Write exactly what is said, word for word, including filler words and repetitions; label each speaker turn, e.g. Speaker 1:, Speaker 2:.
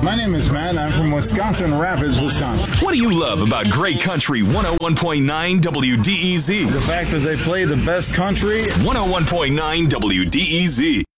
Speaker 1: My name is Matt. I'm from Wisconsin Rapids, Wisconsin.
Speaker 2: What do you love about Great Country one oh one point nine W D E Z?
Speaker 1: The fact that they play the best country.
Speaker 2: one oh one point nine W D E Z.